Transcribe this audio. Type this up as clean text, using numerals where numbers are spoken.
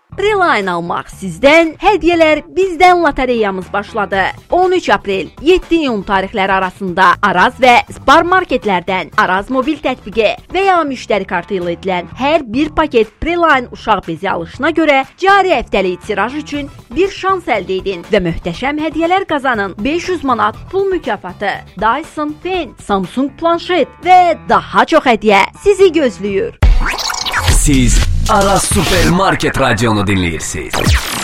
Preline almaq sizdən, hədiyyələr bizdən lotereyamız başladı. 13 aprel 7 iyun tarixləri arasında Araz və Spar marketlərdən Araz mobil tətbiqi və ya müştəri kartı ilə edilən hər bir paket Preline uşaq bezi alışına görə cari həftəlik tiraj üçün bir şans əldə edin və möhtəşəm hədiyyələr qazanın. 500 manat pul mükafatı, Dyson Fen, Samsung planşet və daha çox hədiyyə sizi gözləyir. Siz Aras Supermarket Radyonu dinləyirsiniz.